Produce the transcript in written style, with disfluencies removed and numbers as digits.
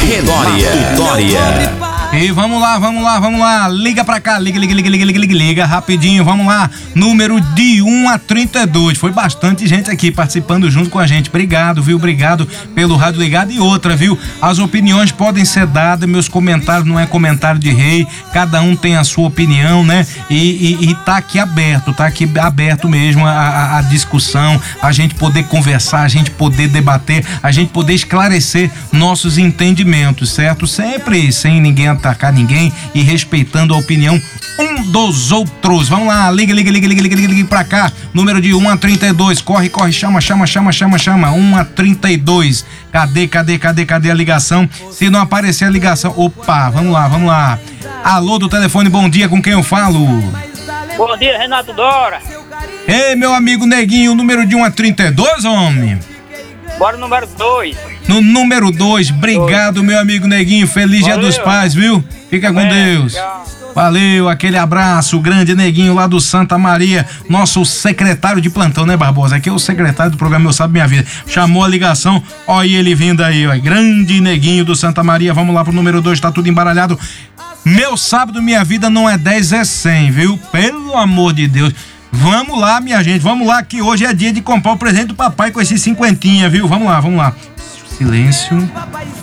Vitória. E vamos lá, liga pra cá, liga rapidinho, vamos lá, número de 1 a 32, foi bastante gente aqui participando junto com a gente, obrigado, viu, obrigado pelo rádio ligado. E outra, viu, as opiniões podem ser dadas, meus comentários não é comentário de rei, cada um tem a sua opinião, né, e tá aqui aberto mesmo a discussão, a gente poder conversar, a gente poder debater, a gente poder esclarecer nossos entendimentos, certo? Sempre sem ninguém atacar ninguém e respeitando a opinião um dos outros. Vamos lá, liga pra cá, número de 1 a 32, corre, chama, 1 a 32, cadê a ligação? Se não aparecer a ligação, opa, vamos lá, alô do telefone, bom dia, com quem eu falo? Bom dia, Renato Dora. Ei, meu amigo Neguinho, número de 1 a 32, homem? Bora no número 2. No número 2, obrigado, meu amigo Neguinho, feliz Dia dos Pais, viu? Fica com Deus. Valeu, aquele abraço, o grande Neguinho lá do Santa Maria, nosso secretário de plantão, né, Barbosa? Aqui é o secretário do programa Eu Sabe Minha Vida. Chamou a ligação, ó, e ele vindo aí, ó, grande Neguinho do Santa Maria. Vamos lá pro número 2, tá tudo embaralhado. Meu sábado, minha vida não é 10, é 100, viu? Pelo amor de Deus. Vamos lá, minha gente, vamos lá, que hoje é dia de comprar o presente do papai com esses 50, viu? Vamos lá. Silêncio.